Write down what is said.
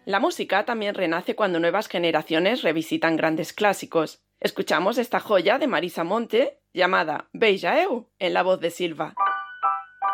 La música también renace cuando nuevas generaciones revisitan grandes clásicos. Escuchamos esta joya de Marisa Monte llamada Beija Eu, en la voz de Silva.